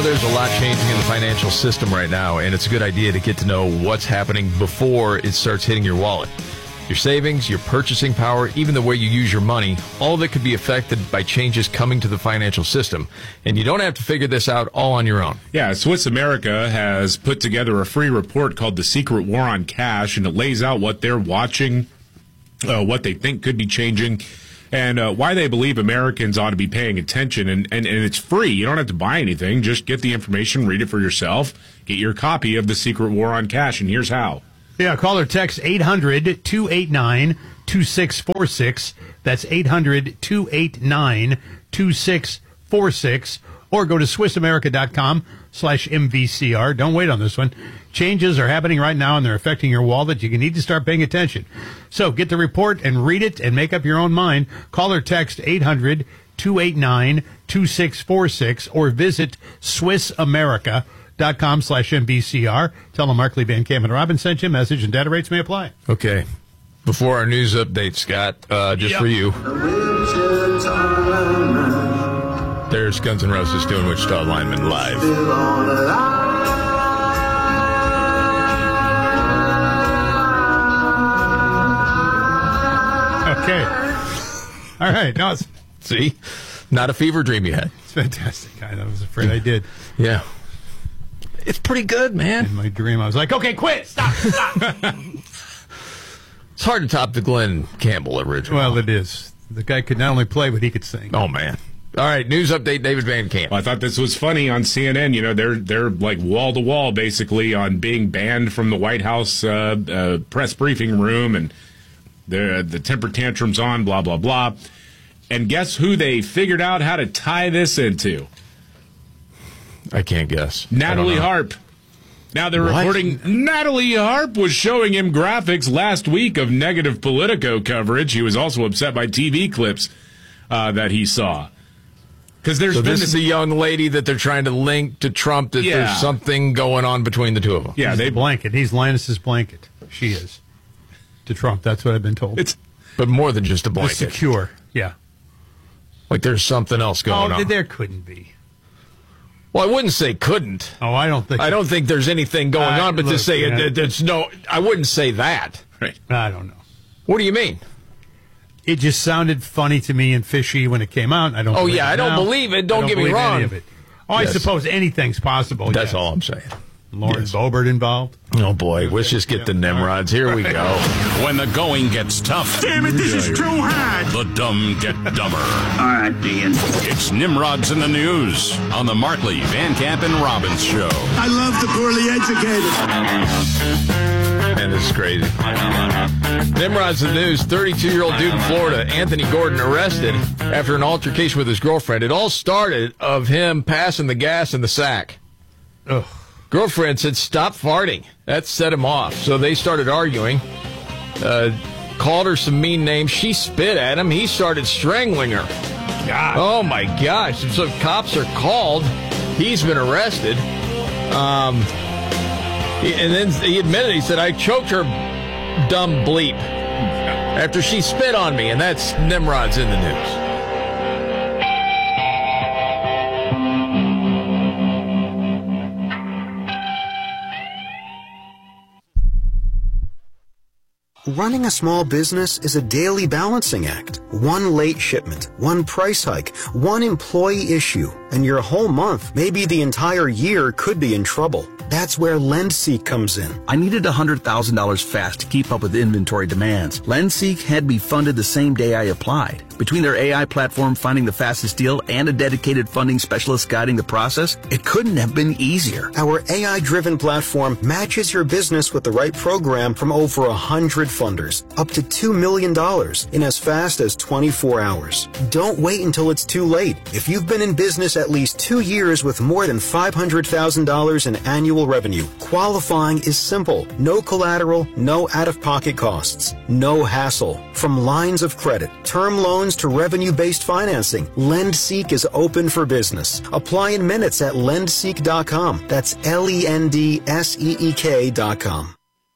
there's a lot changing in the financial system right now, and it's a good idea to get to know what's happening before it starts hitting your wallet. Your savings, your purchasing power, even the way you use your money, all of it could be affected by changes coming to the financial system. And you don't have to figure this out all on your own. Yeah, Swiss America has put together a free report called The Secret War on Cash, and it lays out what they're watching, what they think could be changing, and why they believe Americans ought to be paying attention. And it's free. You don't have to buy anything. Just get the information, read it for yourself, get your copy of The Secret War on Cash, and here's how. Yeah, call or text 800-289-2646. That's 800-289-2646. Or go to SwissAmerica.com/MVCR. Don't wait on this one. Changes are happening right now, and they're affecting your wallet. You need to start paying attention. So get the report and read it and make up your own mind. Call or text 800-289-2646 or visit SwissAmerica.com/MVCR. Tell them Markley, Van Camp, and Robin sent you a message, and data rates may apply. Okay. Before our news update, Scott, just for you. There's Guns N' Roses doing Wichita Lineman live. Okay. All right. Now See? Not a fever dream you had. It's fantastic. I was afraid I did. Yeah. It's pretty good, man. In my dream, I was like, okay, quit. Stop. It's hard to top the Glenn Campbell original. Well, it is. The guy could not only play, but he could sing. Oh, man. All right, news update, David Van Camp. Well, I thought this was funny on CNN. You know, they're like wall to wall basically on being banned from the White House press briefing room, and the temper tantrums on, blah blah blah. And guess who they figured out how to tie this into? I can't guess. Natalie Harp. Now they're reporting Natalie Harp was showing him graphics last week of negative Politico coverage. He was also upset by TV clips that he saw. Because this is a young lady that they're trying to link to Trump, that there's something going on between the two of them. Yeah, he's blanket. He's Linus's blanket. She is. To Trump, that's what I've been told. But more than just a blanket. It's secure, yeah. Like there's something else going on. There couldn't be. Well, I wouldn't say couldn't. Oh, I don't think there's anything going on, but to say it's no, I wouldn't say that. Right. I don't know. What do you mean? It just sounded funny to me and fishy when it came out. I don't. Oh yeah, I don't believe it. Don't get me wrong. Any of it. Oh, yes. I suppose anything's possible. That's all I'm saying. Lauren Boebert involved. Oh boy, let's just get the Nimrods. Here we go. When the going gets tough. Damn it, this is too hard. The dumb get dumber. All right, Dean. It's Nimrods in the News on the Markley, Van Camp, and Robbins Show. I love the poorly educated. Man, this is crazy. Nimrod's in the News. 32-year-old dude in Florida, Anthony Gordon, arrested after an altercation with his girlfriend. It all started of him passing the gas in the sack. Ugh. Girlfriend said, "Stop farting." That set him off. So they started arguing. Called her some mean names. She spit at him. He started strangling her. God. Oh, my gosh. So cops are called. He's been arrested. And then he admitted, he said, "I choked her, dumb bleep," after she spit on me. And that's Nimrod's in the News. Running a small business is a daily balancing act. One late shipment, one price hike, one employee issue, and your whole month, maybe the entire year, could be in trouble. That's where LendSeek comes in. I needed $100,000 fast to keep up with inventory demands. LendSeek had me funded the same day I applied. Between their AI platform finding the fastest deal and a dedicated funding specialist guiding the process, it couldn't have been easier. Our AI-driven platform matches your business with the right program from over 100 funders, up to $2 million in as fast as 24 hours. Don't wait until it's too late. If you've been in business at least 2 years with more than $500,000 in annual revenue, qualifying is simple. No collateral, no out-of-pocket costs, no hassle. From lines of credit, term loans to revenue-based financing, LendSeek is open for business. Apply in minutes at lendseek.com. That's LENDSEEK.com.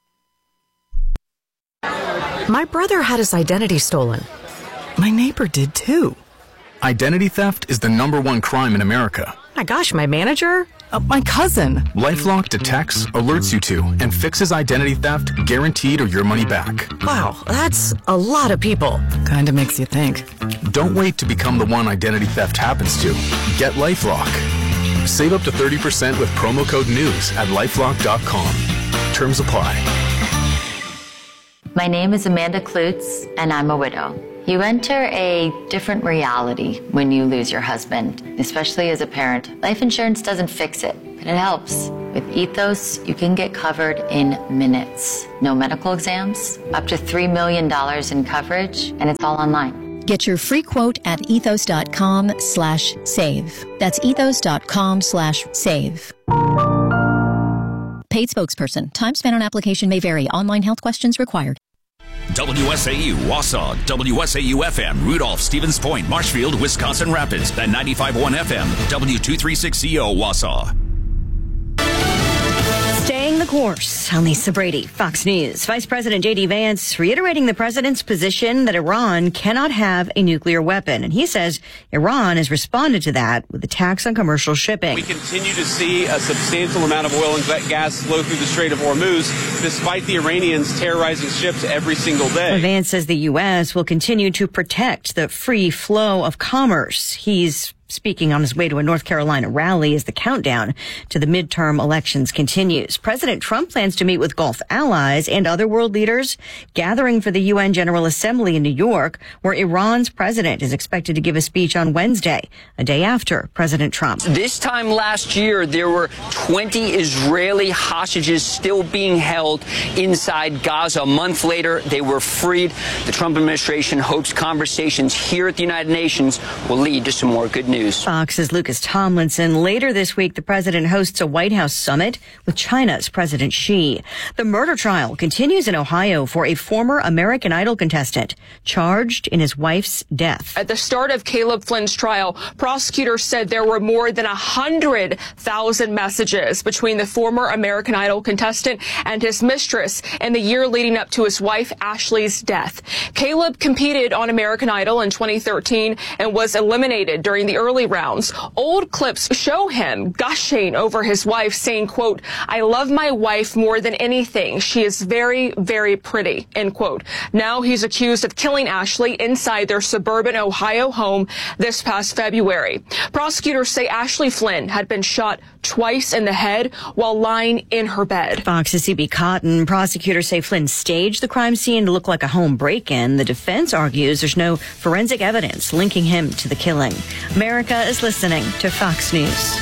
My brother had his identity stolen. My neighbor did too. Identity theft is the #1 crime in America. My gosh, my manager? My cousin. LifeLock detects, alerts you to, and fixes identity theft, guaranteed or your money back. Wow, that's a lot of people. Kinda makes you think. Don't wait to become the one identity theft happens to. Get LifeLock. Save up to 30% with promo code NEWS at LifeLock.com. Terms apply. My name is Amanda Klutz, and I'm a widow. You enter a different reality when you lose your husband, especially as a parent. Life insurance doesn't fix it, but it helps. With Ethos, you can get covered in minutes. No medical exams, up to $3 million in coverage, and it's all online. Get your free quote at ethos.com/save. That's ethos.com/save. Paid spokesperson. Time spent on application may vary. Online health questions required. WSAU, Wausau, WSAU FM, Rudolph, Stevens Point, Marshfield, Wisconsin Rapids, and 95.1 FM, W236CO, Wausau. Staying the course. I'm Lisa Brady, Fox News. Vice President J.D. Vance reiterating the president's position that Iran cannot have a nuclear weapon. And he says Iran has responded to that with attacks on commercial shipping. We continue to see a substantial amount of oil and gas flow through the Strait of Hormuz, despite the Iranians terrorizing ships every single day. Vance says the U.S. will continue to protect the free flow of commerce. He's speaking on his way to a North Carolina rally as the countdown to the midterm elections continues. President Trump plans to meet with Gulf allies and other world leaders gathering for the UN General Assembly in New York, where Iran's president is expected to give a speech on Wednesday, a day after President Trump. This time last year, there were 20 Israeli hostages still being held inside Gaza. A month later, they were freed. The Trump administration hopes conversations here at the United Nations will lead to some more good news. Fox's Lucas Tomlinson. Later this week, the president hosts a White House summit with China's President Xi. The murder trial continues in Ohio for a former American Idol contestant charged in his wife's death. At the start of Caleb Flynn's trial, prosecutors said there were more than 100,000 messages between the former American Idol contestant and his mistress in the year leading up to his wife Ashley's death. Caleb competed on American Idol in 2013 and was eliminated during the early rounds. Old clips show him gushing over his wife, saying, quote, "I love my wife more than anything. She is very, very pretty," end quote. Now he's accused of killing Ashley inside their suburban Ohio home this past February. Prosecutors say Ashley Flynn had been shot twice in the head while lying in her bed. Fox's C.B. Cotton. Prosecutors say Flynn staged the crime scene to look like a home break-in. The defense argues there's no forensic evidence linking him to the killing. America is listening to Fox News.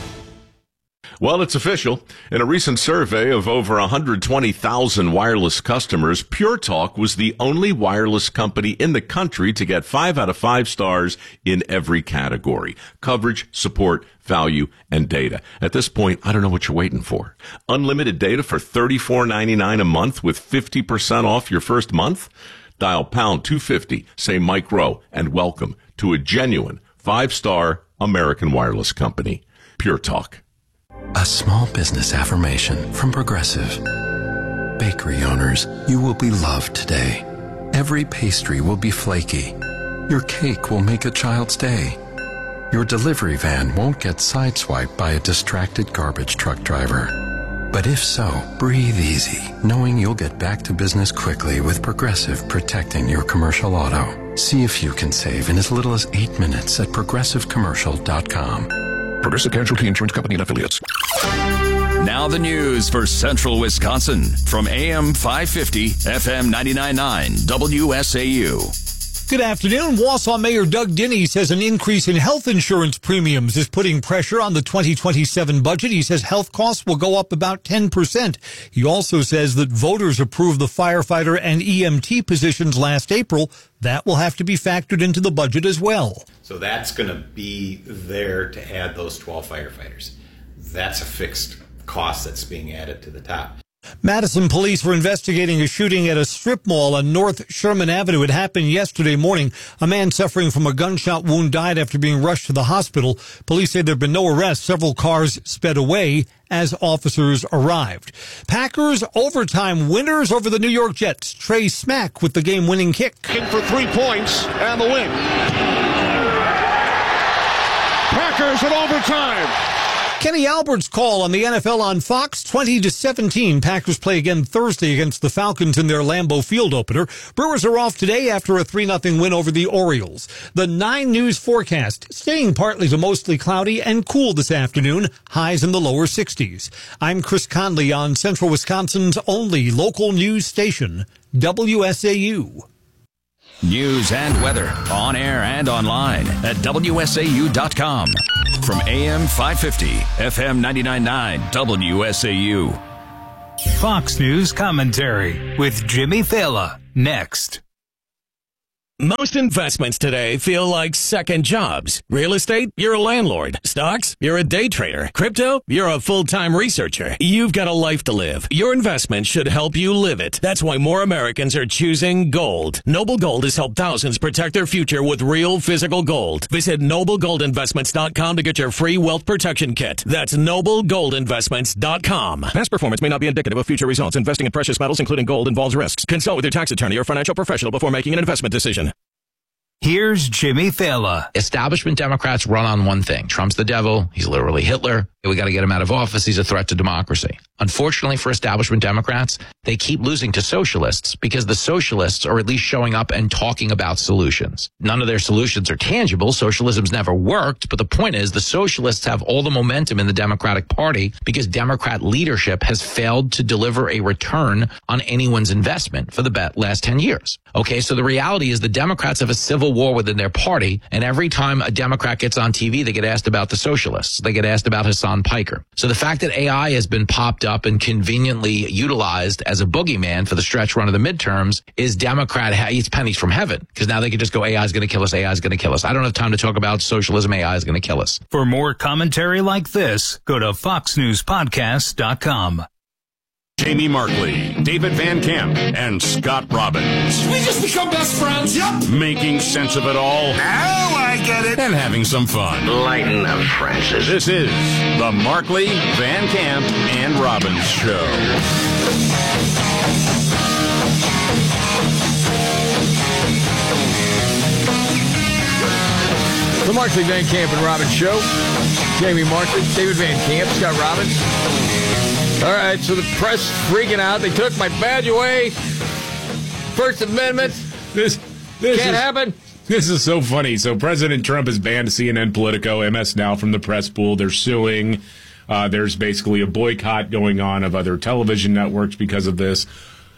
Well, it's official. In a recent survey of over 120,000 wireless customers, Pure Talk was the only wireless company in the country to get 5 out of 5 stars in every category: coverage, support, value, and data. At this point, I don't know what you're waiting for. Unlimited data for $34.99 a month with 50% off your first month? Dial pound 250, say Mike Rowe, and welcome to a genuine 5-star American wireless company. Pure Talk. A small business affirmation from Progressive. Bakery owners, you will be loved today. Every pastry will be flaky. Your cake will make a child's day. Your delivery van won't get sideswiped by a distracted garbage truck driver. But if so, breathe easy, knowing you'll get back to business quickly with Progressive protecting your commercial auto. See if you can save in as little as 8 minutes at progressivecommercial.com. Progressive Casualty Insurance Company and Affiliates. Now the news for Central Wisconsin from AM 550, FM 99.9, WSAU. Good afternoon. Wausau Mayor Doug Dinny says an increase in health insurance premiums is putting pressure on the 2027 budget. He says health costs will go up about 10%. He also says that voters approved the firefighter and EMT positions last April. That will have to be factored into the budget as well. So that's going to be there to add those 12 firefighters. That's a fixed cost that's being added to the top. Madison police were investigating a shooting at a strip mall on North Sherman Avenue. It happened yesterday morning. A man suffering from a gunshot wound died after being rushed to the hospital. Police say there have been no arrests. Several cars sped away as officers arrived. Packers overtime winners over the New York Jets. Trey Smack with the game-winning kick. Looking for 3 points and the win. Packers at overtime. Kenny Albert's call on the NFL on Fox, 20-17. Packers play again Thursday against the Falcons in their Lambeau Field opener. Brewers are off today after a 3-0 win over the Orioles. The 9 News forecast, staying partly to mostly cloudy and cool this afternoon, highs in the lower 60s. I'm Chris Conley on Central Wisconsin's only local news station, WSAU. News and weather on air and online at WSAU.com. From AM 550, FM 99.9, WSAU. Fox News commentary with Jimmy Fallon next. Most investments today feel like second jobs. Real estate, you're a landlord. Stocks, you're a day trader. Crypto, you're a full-time researcher. You've got a life to live. Your investment should help you live it. That's why more Americans are choosing gold. Noble Gold has helped thousands protect their future with real physical gold. Visit NobleGoldInvestments.com to get your free wealth protection kit. That's NobleGoldInvestments.com. Past performance may not be indicative of future results. Investing in precious metals, including gold, involves risks. Consult with your tax attorney or financial professional before making an investment decision. Here's Jimmy Fallon. Establishment Democrats run on one thing. Trump's the devil. He's literally Hitler. We got to get him out of office. He's a threat to democracy. Unfortunately for establishment Democrats, they keep losing to socialists because the socialists are at least showing up and talking about solutions. None of their solutions are tangible. Socialism's never worked. But the point is the socialists have all the momentum in the Democratic Party because Democrat leadership has failed to deliver a return on anyone's investment for the last 10 years. Okay, so the reality is the Democrats have a civil war within their party. And every time a Democrat gets on TV, they get asked about the socialists. They get asked about Hassan Piker. So the fact that AI has been popped up and conveniently utilized as a boogeyman for the stretch run of the midterms is it's pennies from heaven because now they can just go, AI is going to kill us. AI is going to kill us. I don't have time to talk about socialism. AI is going to kill us. For more commentary like this, go to foxnewspodcast.com. Jamie Markley, David Van Camp, and Scott Robbins. We just become best friends. Yep. Making sense of it all. Now I get it. And having some fun. Lighten up, Francis. This is the Markley, Van Camp, and Robbins Show. The Markley, Van Camp, and Robbins Show. Jamie Markley, David Van Camp, Scott Robbins. All right, so the press freaking out. They took my badge away. First Amendment. This can't happen. This is so funny. So President Trump has banned CNN, Politico, MS Now from the press pool. They're suing. There's basically a boycott going on of other television networks because of this.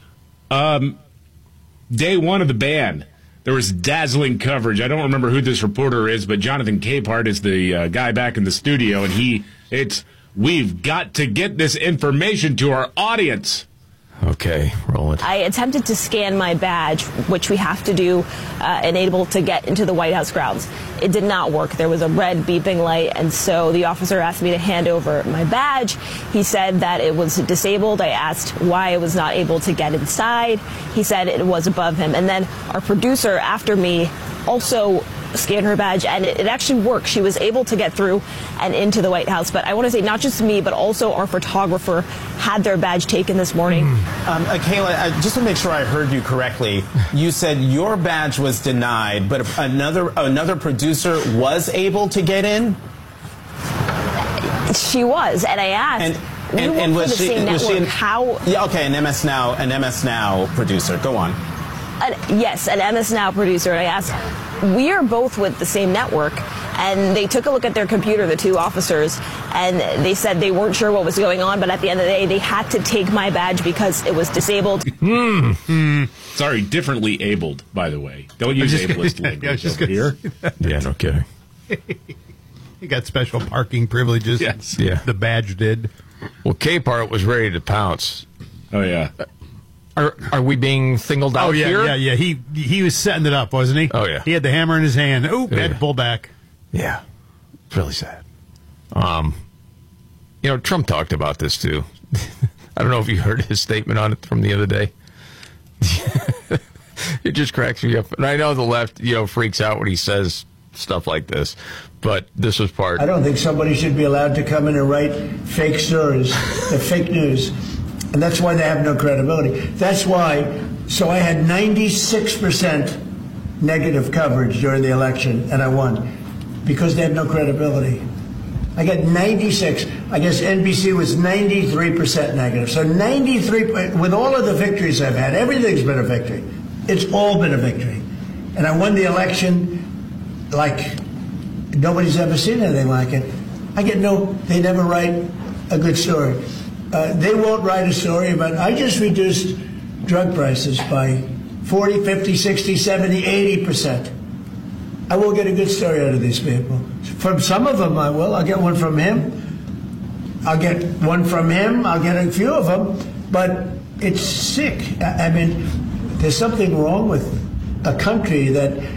Day one of the ban, there was dazzling coverage. I don't remember who this reporter is, but Jonathan Capehart is the guy back in the studio, and we've got to get this information to our audience. Okay, roll it. I attempted to scan my badge, which we have to do, enabled to get into the White House grounds. It did not work. There was a red beeping light, and so the officer asked me to hand over my badge. He said that it was disabled. I asked why I was not able to get inside. He said it was above him. And then our producer, after me, also scanned her badge, and it actually worked. She was able to get through and into the White House. But I want to say not just me, but also our photographer had their badge taken this morning. Kayla, just to make sure I heard you correctly, you said your badge was denied, but another producer was able to get in? She was, and I asked. And was the same network. How? Yeah, okay, an MS Now producer. Go on. Yes, an MS Now producer. And I asked, we are both with the same network. And they took a look at their computer, the two officers, and they said they weren't sure what was going on. But at the end of the day, they had to take my badge because it was disabled. Sorry, differently abled, by the way. Don't use ableist language over here. Yeah, no kidding. He got special parking privileges. Yes. Yeah. The badge did. Well, Capehart was ready to pounce. Oh, yeah. Are we being singled out here? Yeah. He was setting it up, wasn't he? Oh, yeah. He had the hammer in his hand. Had to pull back. Yeah. It's really sad. Trump talked about this, too. I don't know if you heard his statement on it from the other day. It just cracks me up. And I know the left, freaks out when he says stuff like this. But this was part. I don't think somebody should be allowed to come in and write fake stories, fake news. And that's why they have no credibility. That's why. So I had 96% negative coverage during the election, and I won because they have no credibility. I got 96. I guess NBC was 93% negative. So 93, with all of the victories I've had, everything's been a victory. It's all been a victory. And I won the election like nobody's ever seen anything like it. They never write a good story. They won't write a story about, I just reduced drug prices by 40, 50, 60, 70, 80%. I will get a good story out of these people. From some of them I will. I'll get one from him. I'll get one from him. I'll get a few of them. But it's sick. I mean, there's something wrong with a country that